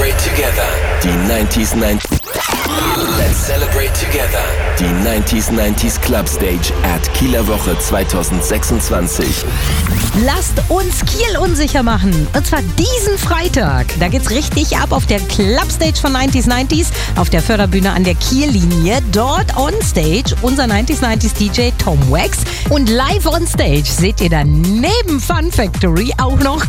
celebrate together. Die 90s 90s. Let's celebrate together. Die 90s Club Stage at Kieler Woche 2026. Lasst uns Kiel unsicher machen. Und zwar diesen Freitag. Da geht's richtig ab auf der Club Stage von 90s auf der Förderbühne an der Kiellinie. Dort on Stage unser 90s DJ Tom Wax. Und live on Stage seht ihr dann neben Fun Factory auch noch